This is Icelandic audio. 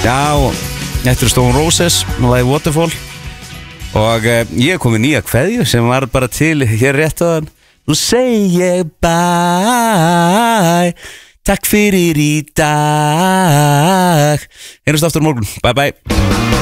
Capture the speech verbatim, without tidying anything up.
Já, þetta er Stone Roses með lagi Waterfall. Og uh, ég kom í nýja kveðju sem var bara til hér rétt á þann. Nú segi ég bye, takk fyrir í dag. Heyrjumst aftur morgun, bye bye.